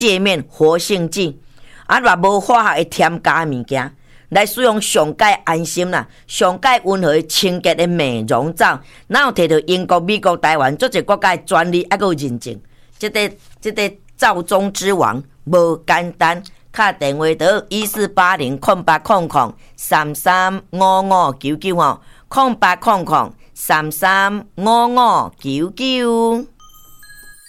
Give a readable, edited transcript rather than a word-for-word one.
界面活性剂，若无化学的添加物件，来使用上界安心啦，上界温和清洁的美容皂，哪有摕到英国、美国、台湾，足一国家的专利，还有认证，这个皂中之王无简单。打电话到1480-0800-335599哦，0800-335599。